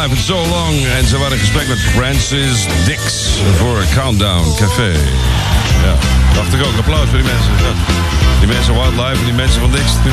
Wildlife and So Long. En ze waren in gesprek met Francis Dix voor Countdown Café. Ja, dacht ik ook. Applaus voor die mensen. Ja. Die mensen Wildlife en die mensen van Dix.